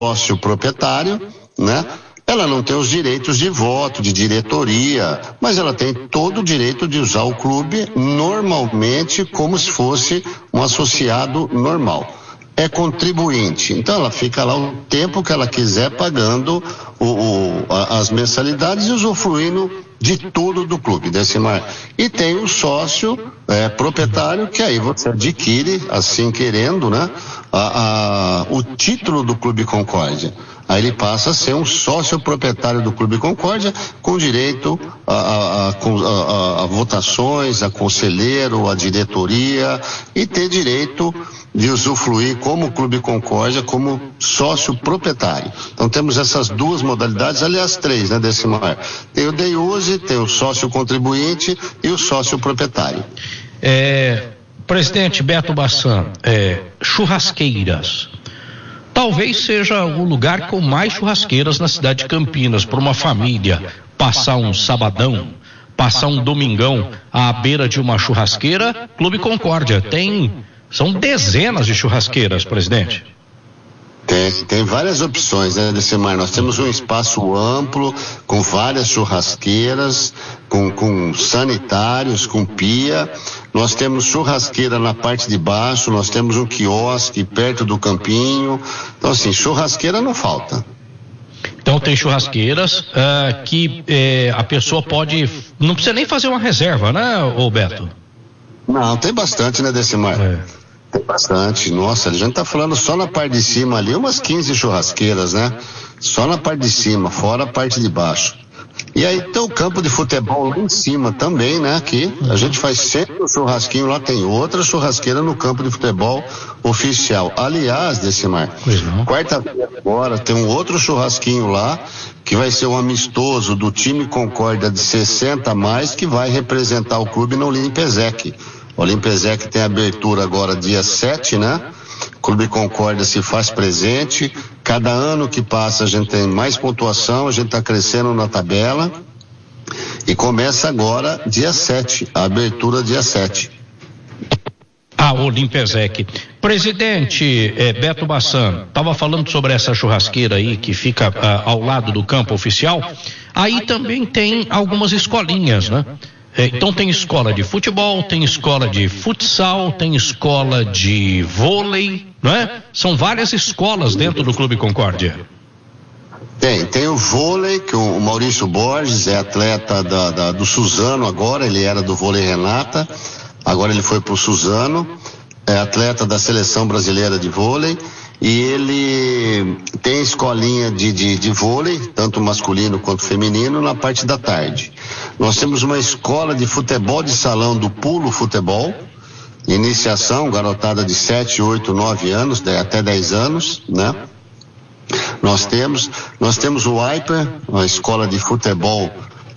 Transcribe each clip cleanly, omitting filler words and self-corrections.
sócio proprietário, né? Ela não tem os direitos de voto, de diretoria, mas ela tem todo o direito de usar o clube normalmente como se fosse um associado normal. É contribuinte, então ela fica lá o tempo que ela quiser pagando as mensalidades e usufruindo de tudo do clube, Decimar. E tem o sócio proprietário, que aí você adquire, assim querendo, né, o título do Clube Concórdia. Aí ele passa a ser um sócio proprietário do Clube Concórdia, com direito a votações, a conselheiro, a diretoria, e ter direito de usufruir como Clube Concórdia, como sócio proprietário. Então temos essas duas modalidades, aliás 3, né, Decimar? Tem o Day Use, tem o sócio contribuinte e o sócio proprietário. Presidente Beto Bassan, churrasqueiras. Talvez seja o lugar com mais churrasqueiras na cidade de Campinas, para uma família passar um sabadão, passar um domingão à beira de uma churrasqueira. Clube Concórdia são dezenas de churrasqueiras, presidente. Tem várias opções, né, Decimar? Nós temos um espaço amplo, com várias churrasqueiras, com sanitários, com pia. Nós temos churrasqueira na parte de baixo, nós temos um quiosque perto do campinho. Então, assim, churrasqueira não falta. Então tem churrasqueiras que a pessoa pode, não precisa nem fazer uma reserva, né, Beto? Não, tem bastante, né, Decimar? Tem bastante. Nossa, a gente tá falando só na parte de cima ali, umas 15 churrasqueiras, né? Só na parte de cima, fora a parte de baixo. E aí tem o campo de futebol lá em cima também, né? Aqui, a gente faz sempre o churrasquinho, lá tem outra churrasqueira no campo de futebol oficial. Aliás, Decimar, quarta-feira agora tem um outro churrasquinho lá, que vai ser um amistoso do time Concórdia de 60 a mais, que vai representar o clube no Olimpezec. O Olimpezec tem abertura agora dia 7, né? Clube Concórdia se faz presente. Cada ano que passa a gente tem mais pontuação, a gente está crescendo na tabela. E começa agora dia 7, a abertura dia 7. Olimpezec. Presidente Beto Bassan, estava falando sobre essa churrasqueira aí que fica ao lado do campo oficial. Aí também tem algumas escolinhas, né? Então tem escola de futebol, tem escola de futsal, tem escola de vôlei, não é? São várias escolas dentro do Clube Concórdia. Tem o vôlei, que o Maurício Borges é atleta do Suzano agora, ele era do vôlei Renata, agora ele foi pro Suzano, é atleta da seleção brasileira de vôlei, e ele tem escolinha de vôlei, tanto masculino quanto feminino, na parte da tarde. Nós temos uma escola de futebol de salão do Pulo Futebol, iniciação, garotada de 7, 8, 9 anos, até 10 anos, né? Nós temos o Hyper, uma escola de futebol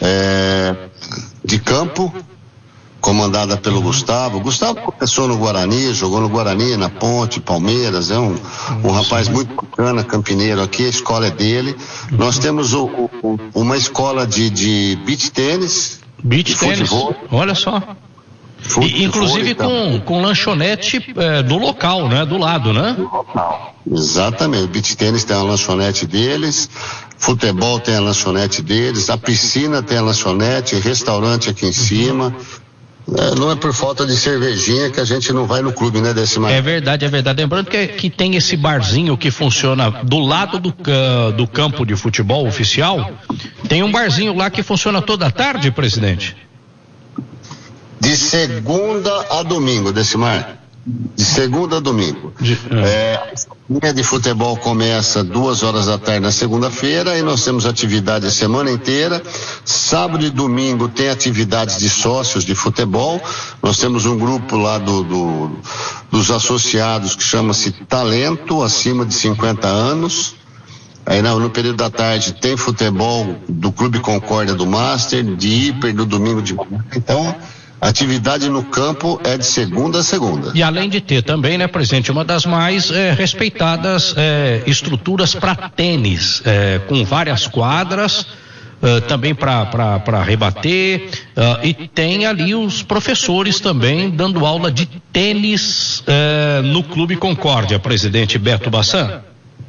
de campo, comandada pelo Gustavo. Gustavo começou no Guarani, jogou no Guarani, na Ponte, Palmeiras, é um rapaz muito bacana, campineiro aqui, a escola é dele. Nós temos uma escola de beach tênis. Beach tênis, olha só. Inclusive com lanchonete do local, né? Do lado, né? Exatamente, o beach tênis tem a lanchonete deles, futebol tem a lanchonete deles, a piscina tem a lanchonete, restaurante aqui em cima. Não é por falta de cervejinha que a gente não vai no clube, né, Decimar? É verdade. Lembrando que tem esse barzinho que funciona do lado do campo de futebol oficial. Tem um barzinho lá que funciona toda a tarde, presidente? De segunda a domingo, Decimar. De segunda a domingo. A linha de futebol começa 2h da tarde na segunda-feira e nós temos atividade a semana inteira. Sábado e domingo tem atividades de sócios de futebol. Nós temos um grupo lá dos associados que chama-se Talento, acima de 50 anos. Aí no período da tarde tem futebol do Clube Concórdia do Master, de Hiper, do domingo de manhã. Então, a atividade no campo é de segunda a segunda. E além de ter também, né, presidente, uma das mais respeitadas estruturas para tênis, com várias quadras, também para rebater, e tem ali os professores também dando aula de tênis no Clube Concórdia, presidente Beto Bassan.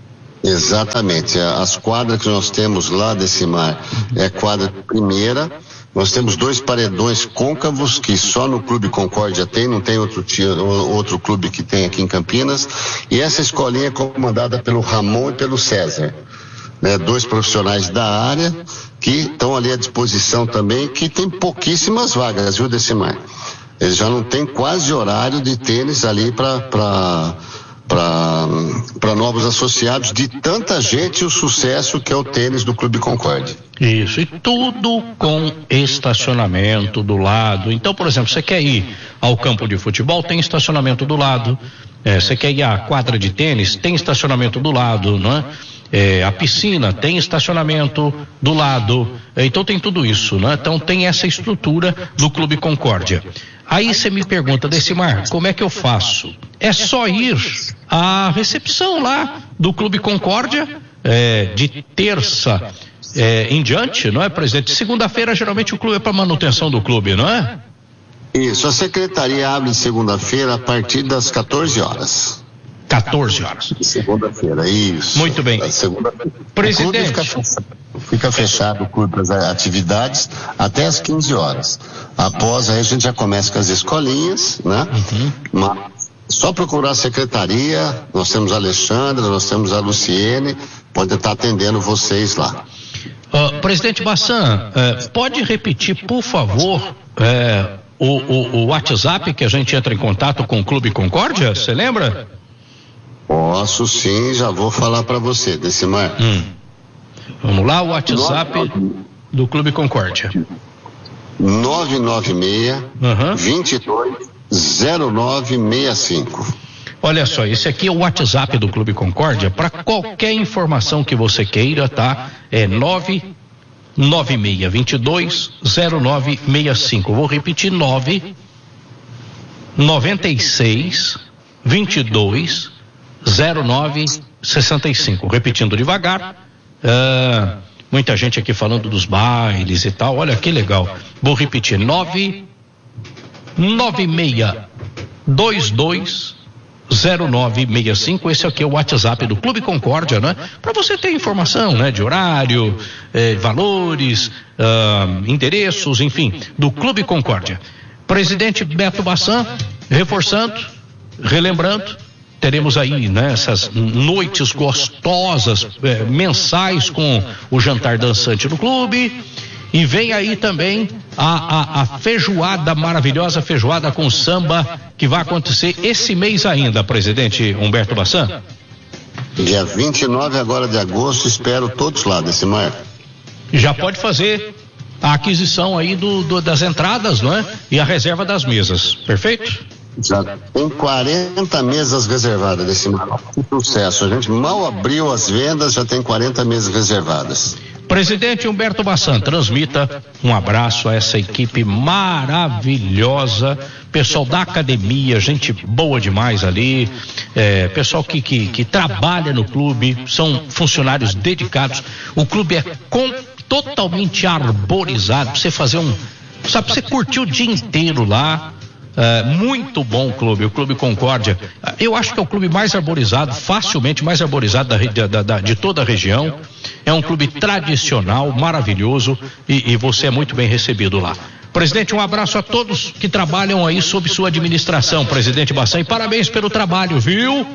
Exatamente. As quadras que nós temos lá, Decimar, é quadra primeira. Nós temos 2 paredões côncavos que só no Clube Concórdia tem, não tem outro clube que tem aqui em Campinas. E essa escolinha é comandada pelo Ramon e pelo César, né? 2 profissionais da área que estão ali à disposição também, que tem pouquíssimas vagas, viu, Decimar? Eles já não tem quase horário de tênis ali para novos associados, de tanta gente, o sucesso que é o tênis do Clube Concórdia. Isso, e tudo com estacionamento do lado. Então, por exemplo, você quer ir ao campo de futebol, tem estacionamento do lado. Você quer ir à quadra de tênis, tem estacionamento do lado, não é? A piscina tem estacionamento do lado. Então tem tudo isso, né? Então tem essa estrutura do Clube Concórdia. Aí você me pergunta, Decimar, como é que eu faço? É só ir à recepção lá do Clube Concórdia, de terça em diante, não é, presidente? Segunda-feira, geralmente, o clube é para manutenção do clube, não é? Isso, a secretaria abre segunda-feira a partir das 14 horas. 14 horas. Segunda-feira, isso. Muito bem. Presidente. Fica fechado o clube das atividades até as 15 horas. Após, aí a gente já começa com as escolinhas, né? Mas só procurar a secretaria, nós temos a Alexandra, nós temos a Luciene, pode estar atendendo vocês lá. Presidente Bassan, pode repetir, por favor, o WhatsApp que a gente entra em contato com o Clube Concórdia, você lembra? Posso sim, já vou falar para você, Decimar. Vamos lá, o WhatsApp do Clube Concórdia. 996 220965. Olha só, esse aqui é o WhatsApp do Clube Concórdia. Para qualquer informação que você queira, tá? É 996 220965. Vou repetir: 96 22 0965. Repetindo devagar. Muita gente aqui falando dos bailes e tal. Olha que legal. Vou repetir: 996 22 0965. Esse aqui é o WhatsApp do Clube Concórdia, né? Para você ter informação, né? De horário, valores, endereços, enfim, do Clube Concórdia. Presidente Beto Bassan, reforçando, relembrando, teremos aí, né, essas noites gostosas, mensais, com o jantar dançante do clube. E vem aí também a feijoada, maravilhosa feijoada com samba, que vai acontecer esse mês ainda, presidente Humberto Bassan. Dia 29 agora de agosto, espero todos lá, Decimar. Já pode fazer a aquisição aí das entradas, não é? E a reserva das mesas, perfeito? Já tem 40 mesas reservadas, Decimar. Sucesso, a gente mal abriu as vendas, já tem 40 mesas reservadas. Presidente Humberto Bassan, transmita um abraço a essa equipe maravilhosa, pessoal da academia, gente boa demais ali, pessoal que trabalha no clube, são funcionários dedicados. O clube é totalmente arborizado, pra você fazer pra você curtir o dia inteiro lá. Muito bom o Clube Concórdia. Eu acho que é o clube mais arborizado, facilmente mais arborizado de toda a região. É um clube tradicional, maravilhoso, e você é muito bem recebido lá. Presidente, um abraço a todos que trabalham aí sob sua administração, presidente Bassan, e parabéns pelo trabalho, viu?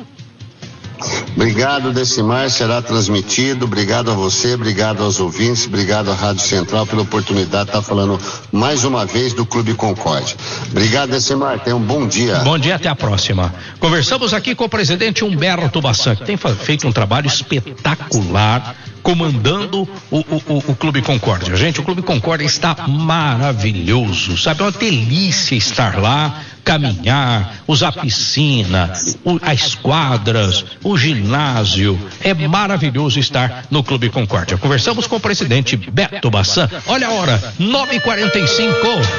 Obrigado, Decimar, será transmitido. Obrigado a você, obrigado aos ouvintes, obrigado à Rádio Central pela oportunidade de estar falando mais uma vez do Clube Concórdia. Obrigado, Decimar, tenha um bom dia. Bom dia, até a próxima. Conversamos aqui com o presidente Humberto Bassan, que tem feito um trabalho espetacular comandando o Clube Concórdia. Gente, o Clube Concórdia está maravilhoso, sabe? É uma delícia estar lá, caminhar, usar piscina, as quadras, o ginásio. É maravilhoso estar no Clube Concórdia. Conversamos com o presidente Beto Bassan. Olha a hora, 9h45.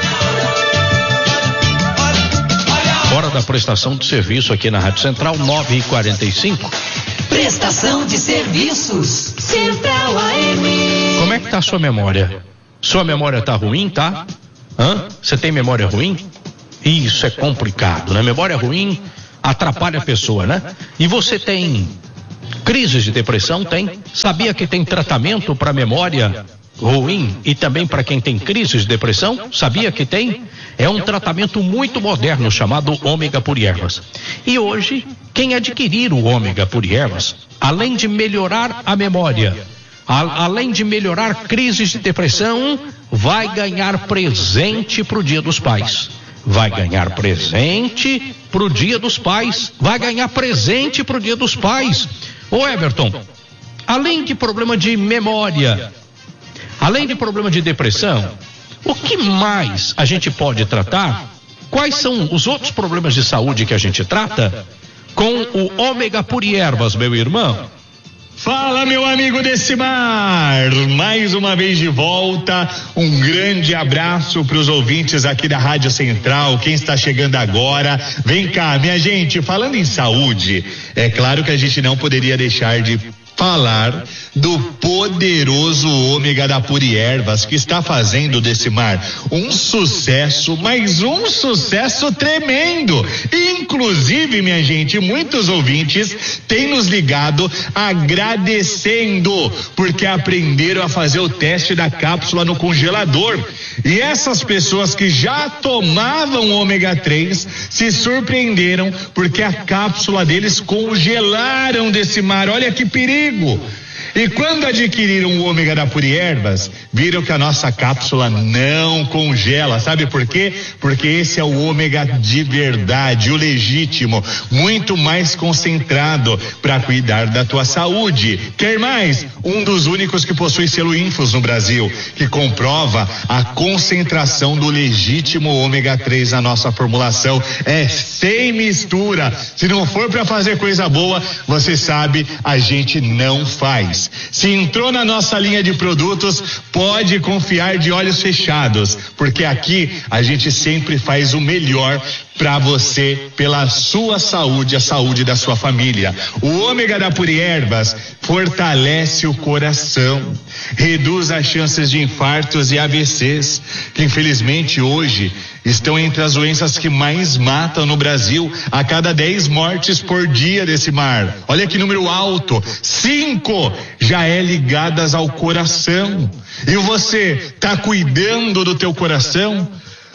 Hora da prestação de serviço aqui na Rádio Central, 9h45. Prestação de serviços Central AM. Como é que tá a sua memória? Sua memória tá ruim, tá? Você tem memória ruim? Isso é complicado, né? Memória ruim atrapalha a pessoa, né? E você tem Crises de depressão tem. Sabia que tem tratamento para memória ruim e também para quem tem crises de depressão? Sabia que tem? É um tratamento muito moderno chamado ômega por ervas. E hoje, quem adquirir o ômega por ervas, além de melhorar a memória, além de melhorar crises de depressão, vai ganhar presente pro Dia dos Pais. Vai ganhar presente pro Dia dos Pais. Vai ganhar presente pro Dia dos Pais. Ô Everton, além de problema de memória, além de problema de depressão, o que mais a gente pode tratar? Quais são os outros problemas de saúde que a gente trata com o ômega por ervas, meu irmão? Fala, meu amigo Decimar, mais uma vez de volta, um grande abraço para os ouvintes aqui da Rádio Central, quem está chegando agora, vem cá, minha gente, falando em saúde, é claro que a gente não poderia deixar de falar do poderoso ômega da Puri Ervas, que está fazendo, Decimar, um sucesso, mas um sucesso tremendo. Inclusive, minha gente, muitos ouvintes têm nos ligado agradecendo, porque aprenderam a fazer o teste da cápsula no congelador. E essas pessoas que já tomavam ômega 3 se surpreenderam, porque a cápsula deles congelaram, Decimar. Olha que perigo. E quando adquiriram o ômega da Puri Ervas, viram que a nossa cápsula não congela. Sabe por quê? Porque esse é o ômega de verdade, o legítimo, muito mais concentrado para cuidar da tua saúde. Quer mais? Um dos únicos que possui selo Infos no Brasil, que comprova a concentração do legítimo ômega 3 na nossa formulação. É sem mistura. Se não for para fazer coisa boa, você sabe, a gente não faz. Se entrou na nossa linha de produtos, pode confiar de olhos fechados, porque aqui a gente sempre faz o melhor para você, pela sua saúde, a saúde da sua família. O ômega da Puri Ervas fortalece o coração, reduz as chances de infartos e AVCs, que infelizmente hoje estão entre as doenças que mais matam no Brasil. A cada 10 mortes por dia, Decimar, olha que número alto, 5 já é ligadas ao coração. E você tá cuidando do teu coração?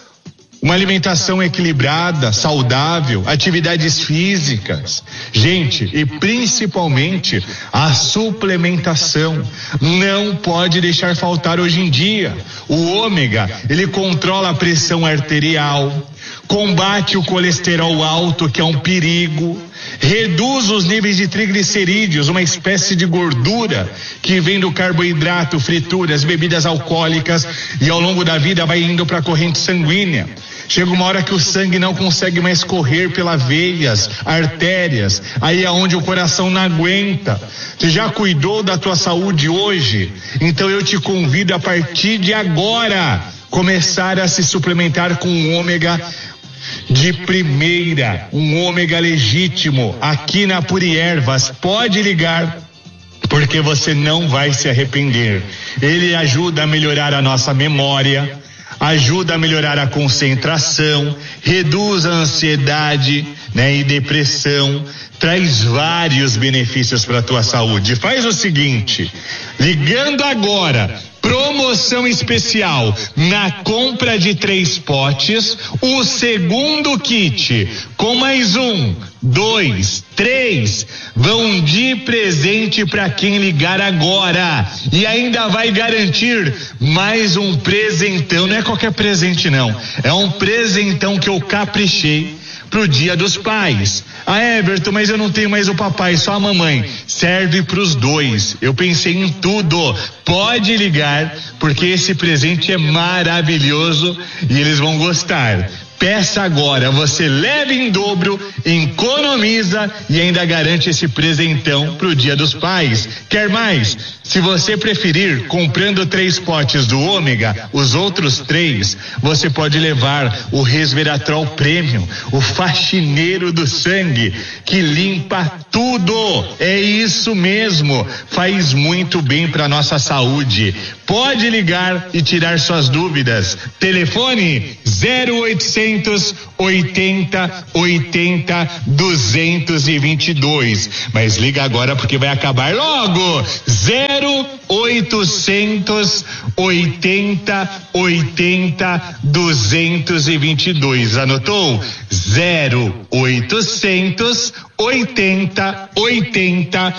Uma alimentação equilibrada, saudável, atividades físicas, gente, e principalmente a suplementação não pode deixar faltar hoje em dia. O ômega, ele controla a pressão arterial, combate o colesterol alto, que é um perigo, reduz os níveis de triglicerídeos, uma espécie de gordura que vem do carboidrato, frituras, bebidas alcoólicas, e ao longo da vida vai indo para a corrente sanguínea. Chega uma hora que o sangue não consegue mais correr pelas veias, artérias, aí é onde o coração não aguenta. Você já cuidou da tua saúde hoje? Então eu te convido a partir de agora começar a se suplementar com um ômega de primeira, um ômega legítimo aqui na Puri Ervas. Pode ligar, porque você não vai se arrepender. Ele ajuda a melhorar a nossa memória, ajuda a melhorar a concentração, reduz a ansiedade, e depressão, traz vários benefícios para a tua saúde. Faz o seguinte, ligando agora, promoção especial, na compra de 3 potes, o segundo kit, com mais 1, 2, 3, vão de presente para quem ligar agora, e ainda vai garantir mais um presentão. Não é qualquer presente não, é um presentão que eu caprichei pro Dia dos Pais. Everton, mas eu não tenho mais o papai, só a mamãe. Serve pros dois. Eu pensei em tudo. Pode ligar, porque esse presente é maravilhoso e eles vão gostar. Peça agora, você leva em dobro, economiza e ainda garante esse presentão pro Dia dos Pais. Quer mais? Se você preferir, comprando 3 potes do ômega, os outros 3, você pode levar o Resveratrol Premium, o faxineiro do sangue, que limpa tudo. É isso mesmo, faz muito bem para nossa saúde. Pode ligar e tirar suas dúvidas. Telefone 0800 80 80 222. Mas liga agora porque vai acabar logo. 0800 80 80 222. Anotou? 0800 80 80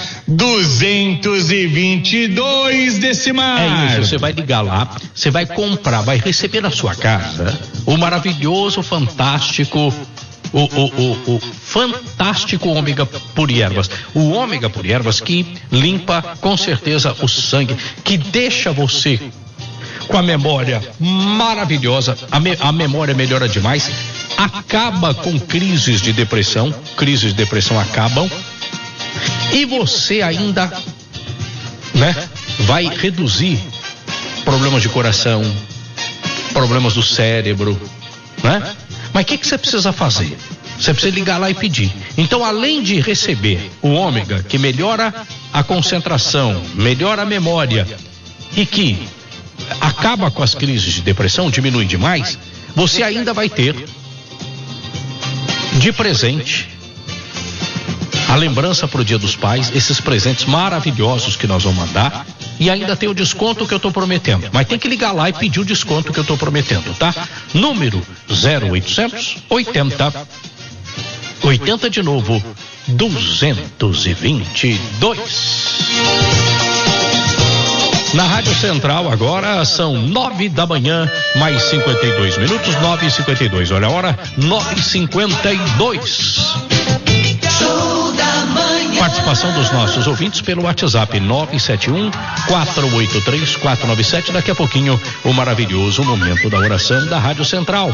222, Decimar. É isso, você vai ligar lá, você vai comprar, vai receber na sua casa o maravilhoso, fantástico, o fantástico ômega por ervas. O ômega por ervas que limpa com certeza o sangue, que deixa você com a memória maravilhosa, a memória melhora demais, acaba com crises de depressão acabam, e você ainda, vai reduzir problemas de coração, problemas do cérebro, Mas o que você precisa fazer? Você precisa ligar lá e pedir. Então, além de receber o ômega, que melhora a concentração, melhora a memória e que acaba com as crises de depressão, diminui demais, você ainda vai ter de presente a lembrança para o Dia dos Pais, esses presentes maravilhosos que nós vamos mandar, e ainda tem o desconto que eu estou prometendo. Mas tem que ligar lá e pedir o desconto que eu estou prometendo, tá? Número 0800 80 80 de novo 222. Na Rádio Central agora são 9h, mais 52 minutos, 9h52. Olha a hora, 9h52. Show da manhã. Participação dos nossos ouvintes pelo WhatsApp 971-483-497. Daqui a pouquinho, o maravilhoso momento da oração da Rádio Central.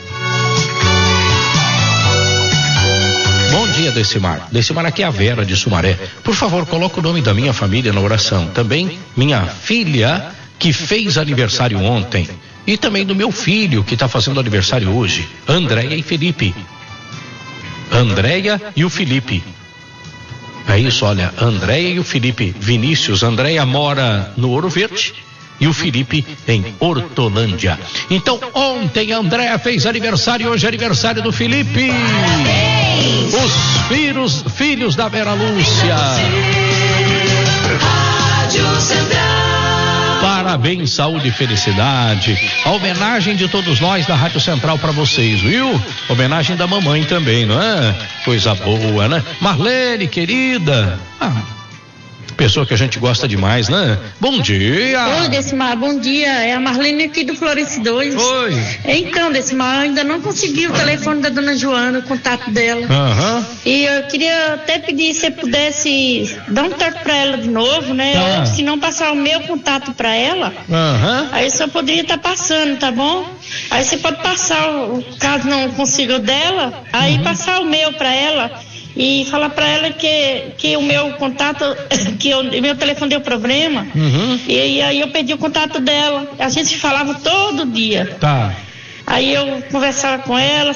Bom dia, Decimar. Decimar, aqui é a Vera de Sumaré. Por favor, coloque o nome da minha família na oração. Também minha filha, que fez aniversário ontem. E também do meu filho, que está fazendo aniversário hoje. Andréia e Felipe. Andréia e o Felipe. É isso, olha. Andréia e o Felipe. Vinícius. Andréia mora no Ouro Verde e o Felipe em Hortolândia. Então, ontem a Andréia fez aniversário, hoje é aniversário do Felipe. Os filhos da Vera Lúcia. Rádio Central. Parabéns, saúde e felicidade. A homenagem de todos nós da Rádio Central para vocês, viu? Homenagem da mamãe também, não é? Coisa boa, né? Marlene, querida. Pessoa que a gente gosta demais, né? Bom dia! Oi, Decimar, bom dia. É a Marlene aqui do Florencio 2. Oi! Então, Decimar, ainda não consegui o telefone da dona Joana, o contato dela. E eu queria até pedir se você pudesse dar um toque pra ela de novo, né? Ou se não passar o meu contato pra ela, aí eu só poderia estar passando, tá bom? Aí você pode passar, caso não consiga o dela, aí passar o meu pra ela. E falar pra ela que o meu contato, o meu telefone deu problema. E aí eu pedi o contato dela. A gente se falava todo dia. Tá. Aí eu conversava com ela,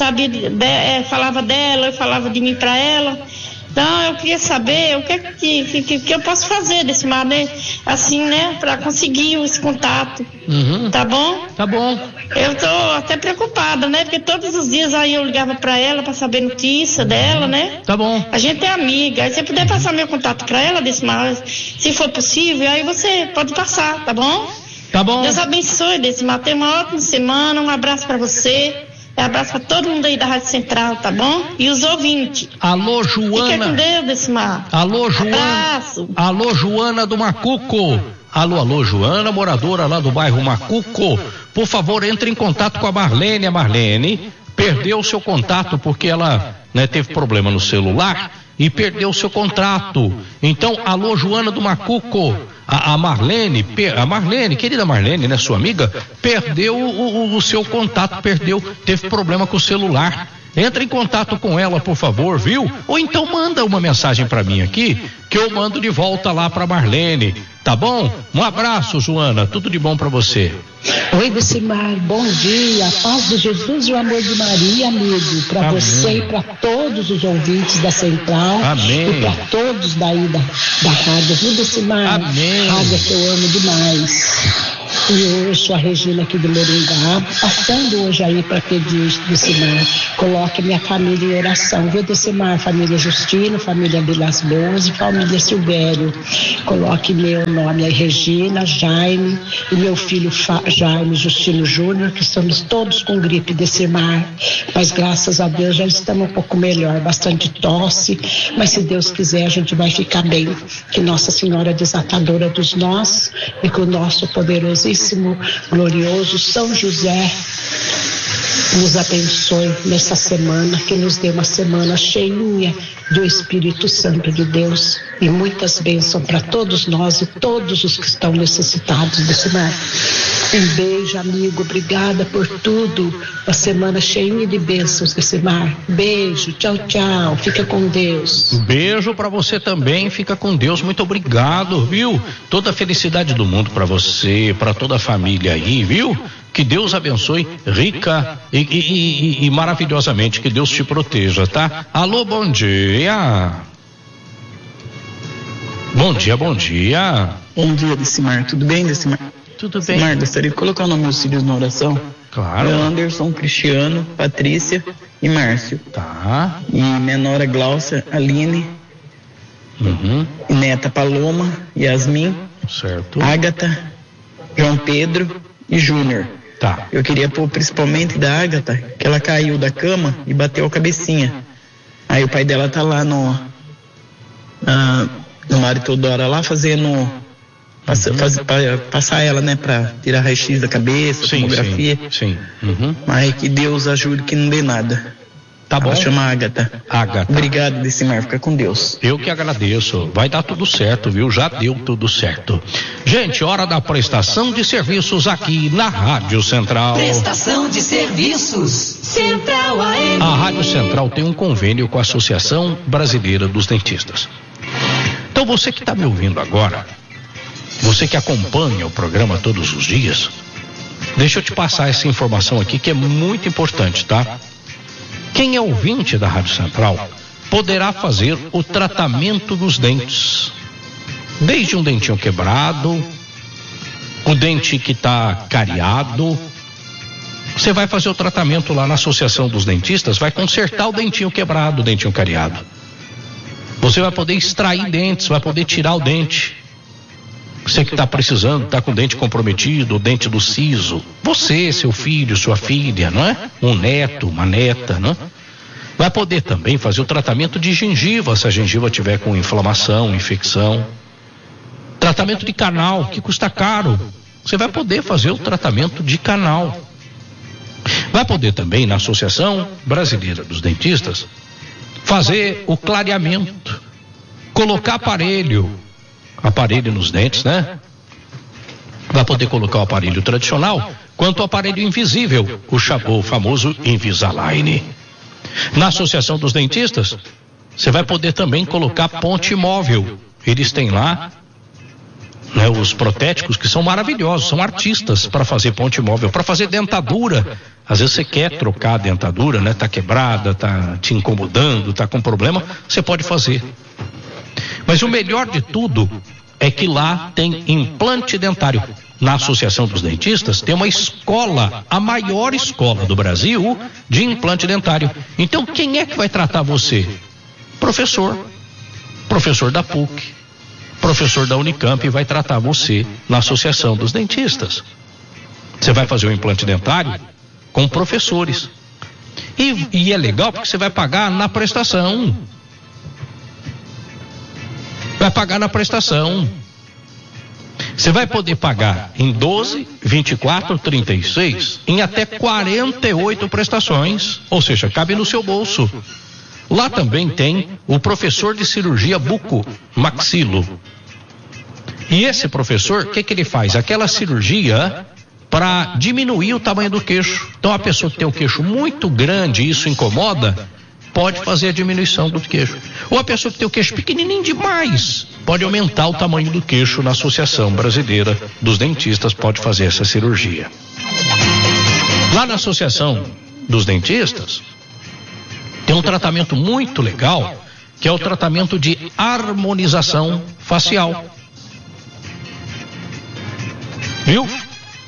falava dela, eu falava de mim pra ela. Então eu queria saber o que eu posso fazer desse mar, né? Assim, né? Pra conseguir esse contato. Tá bom? Tá bom. Eu tô até preocupada, né? Porque todos os dias aí eu ligava pra ela pra saber notícia dela, né? Tá bom. A gente é amiga. Aí se você puder passar meu contato pra ela, Decimar, se for possível, aí você pode passar, tá bom? Tá bom. Deus abençoe, Decimar. Tenha uma ótima semana. Um abraço pra você. Um abraço pra todo mundo aí da Rádio Central, tá bom? E os ouvintes. Alô, Joana. Fica com Deus, Decimar. Alô, Joana. Abraço. Alô, Joana do Macuco. Alô, Joana, moradora lá do bairro Macuco. Por favor, entre em contato com a Marlene. A Marlene perdeu o seu contato porque ela, teve problema no celular e perdeu o seu contrato. Então, alô, Joana do Macuco. A Marlene, querida Marlene, sua amiga, perdeu o seu contato, teve problema com o celular. Entra em contato com ela, por favor, viu? Ou então manda uma mensagem para mim aqui, que eu mando de volta lá para Marlene, tá bom? Um abraço, Joana, tudo de bom para você. Oi, Decimar, bom dia, a paz de Jesus e o amor de Maria, amigo, para você e para todos os ouvintes da Central. Amém. E para todos daí da rádio, viu, Decimar? Amém. Rádio que eu amo demais. E eu sou a Regina aqui de Moringá, passando hoje aí para pedir, Decimar, coloque minha família em oração, viu, Decimar? Família Justino, família Vilas Boas e família Silvério. Coloque meu nome aí, Regina, Jaime e meu filho Jaime Justino Júnior, que estamos todos com gripe, Decimar, mas graças a Deus já estamos um pouco melhor, bastante tosse, mas se Deus quiser a gente vai ficar bem, que Nossa Senhora Desatadora dos Nós e que o nosso poderosíssimo, glorioso São José nos abençoe nessa semana, que nos dê uma semana cheinha do Espírito Santo de Deus e muitas bênçãos para todos nós e todos os que estão necessitados desse mar. Um beijo, amigo, obrigada por tudo, uma semana cheinha de bênçãos desse mar. Beijo, tchau, tchau, fica com Deus. Um beijo para você também, fica com Deus, muito obrigado, viu? Toda a felicidade do mundo para você, para toda a família aí, viu? Que Deus abençoe rica e maravilhosamente, que Deus te proteja, tá? Alô, bom dia. Bom dia, bom dia. Bom dia, Decimar, tudo bem, Decimar? Tudo bem. Decimar, gostaria de colocar o nome dos meus filhos na oração? Claro. Anderson, Cristiano, Patrícia e Márcio. Tá. E minha nora Glaucia, Aline, e neta Paloma, Yasmin, certo. Ágata, João Pedro e Júnior. Tá. Eu queria pôr principalmente da Ágata, que ela caiu da cama e bateu a cabecinha. Aí o pai dela tá lá no Mário Teodora lá fazendo passar ela, né, pra tirar raio-x da cabeça, tomografia. Sim. Mas que Deus ajude que não dê nada. Tá bom. Ela chama Ágata. Ágata. Obrigado, Decimar, fica com Deus. Eu que agradeço, vai dar tudo certo, viu? Já deu tudo certo. Gente, hora da prestação de serviços aqui na Rádio Central. Prestação de serviços Central AM. A Rádio Central tem um convênio com a Associação Brasileira dos Dentistas. Então você que está me ouvindo agora, você que acompanha o programa todos os dias, deixa eu te passar essa informação aqui que é muito importante, tá? Quem é ouvinte da Rádio Central poderá fazer o tratamento dos dentes. Desde um dentinho quebrado, o dente que está cariado. Você vai fazer o tratamento lá na Associação dos Dentistas, vai consertar o dentinho quebrado, o dentinho cariado. Você vai poder extrair dentes, vai poder tirar o dente. Você que está precisando, está com o dente comprometido, o dente do siso. Você, seu filho, sua filha, não é? Um neto, uma neta, não é? Vai poder também fazer o tratamento de gengiva, se a gengiva tiver com inflamação, infecção. Tratamento de canal, que custa caro. Você vai poder fazer o tratamento de canal. Vai poder também, na Associação Brasileira dos Dentistas, fazer o clareamento, colocar aparelho nos dentes, né? Vai poder colocar o aparelho tradicional, quanto o aparelho invisível, o famoso Invisalign. Na Associação dos Dentistas, você vai poder também colocar ponte móvel. Eles têm lá, né, os protéticos que são maravilhosos, são artistas para fazer ponte móvel, para fazer dentadura. Às vezes você quer trocar a dentadura, né? Tá quebrada, tá te incomodando, tá com problema, você pode fazer. Mas o melhor de tudo é que lá tem implante dentário. Na Associação dos Dentistas tem uma escola, a maior escola do Brasil de implante dentário. Então quem é que vai tratar você? Professor da PUC, professor da Unicamp vai tratar você na Associação dos Dentistas. Você vai fazer o implante dentário com professores. E é legal porque você vai pagar na prestação. Vai pagar na prestação. Você vai poder pagar em 12, 24, 36, em até 48 prestações. Ou seja, cabe no seu bolso. Lá também tem o professor de cirurgia buco-maxilo. E esse professor, o que ele faz? Aquela cirurgia para diminuir o tamanho do queixo. Então a pessoa que tem o queixo muito grande e isso incomoda, pode fazer a diminuição do queixo. Ou a pessoa que tem o queixo pequenininho demais, pode aumentar o tamanho do queixo. Na Associação Brasileira dos Dentistas pode fazer essa cirurgia. Lá na Associação dos Dentistas tem um tratamento muito legal, que é o tratamento de harmonização facial. Viu?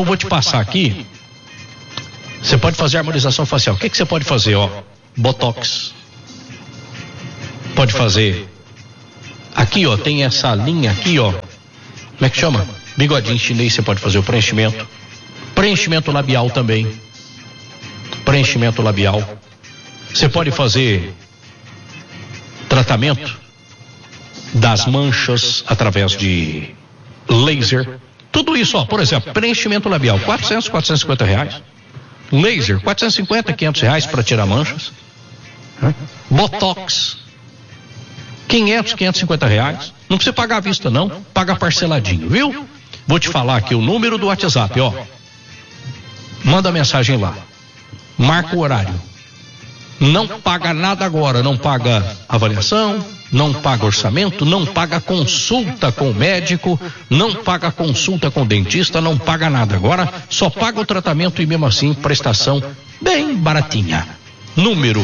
Então eu vou te passar aqui. Você pode fazer harmonização facial. O que você pode fazer? Botox. Pode fazer. Aqui, tem essa linha aqui, Como é que chama? Bigodinho chinês, você pode fazer o preenchimento. Preenchimento labial também. Preenchimento labial. Você pode fazer tratamento das manchas através de laser. Tudo isso, por exemplo, preenchimento labial, R$400, R$450. Laser, R$450, R$500 para tirar manchas. Botox, R$500, R$550. Não precisa pagar à vista não, paga parceladinho, viu? Vou te falar aqui o número do WhatsApp, Manda mensagem lá. Marca o horário. Não paga nada agora, não paga avaliação, não paga orçamento, não paga consulta com o médico, não paga consulta com o dentista, não paga nada. Agora só paga o tratamento e mesmo assim prestação bem baratinha. Número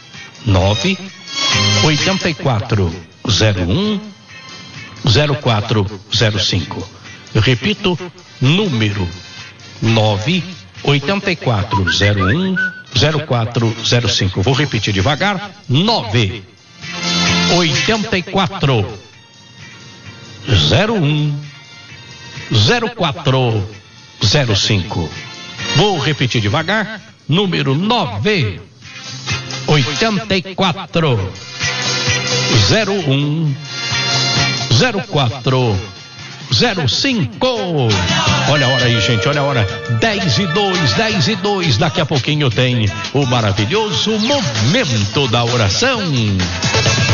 984010405. Eu repito, número 984010405. Vou repetir devagar. 984010405. Vou repetir devagar. Número 984010405. Olha a hora aí, gente, olha a hora. 10:02. Daqui a pouquinho tem o maravilhoso Momento da Oração.